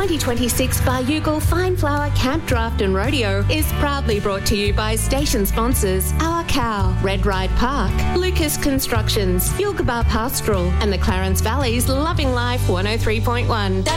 2026 Baryugal Fine Flower Camp Draft and Rodeo is proudly brought to you by station sponsors Our Cow, Red Ride Park, Lucas Constructions, Yilgabah Pastoral and the Clarence Valley's Loving Life 103.1.